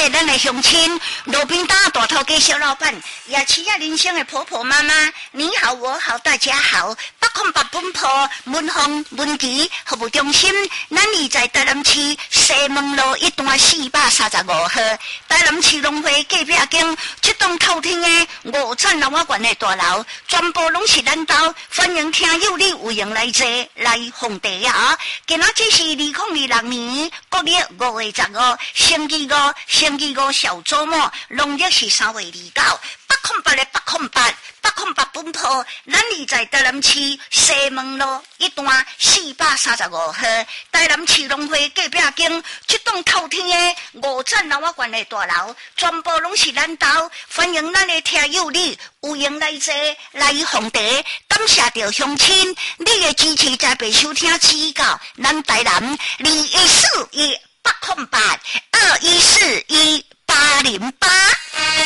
谢咱的乡亲，路边摊大头家小老板，也企业人生的婆婆妈妈，你好，我好，大家好。808本铺文芳文琪服务中心，咱伫在台南市西门路一段435号，台南市农会隔壁间，这栋透天的5层楼仔悬的大楼，全部拢是咱家，欢迎听友你有闲来坐来奉茶啊！今仔这是2026年国历5月15，星期五小周末，农历是3月29。808的808本铺，咱伫在台南市西门路一段435号，台南市农会隔壁间，这栋透天的5层楼仔悬的大楼，全部拢是咱家，欢迎咱的听友你有闲来坐来奉茶，感谢着乡亲你的支持，才被收听指教，咱台南2141-808，2141-808。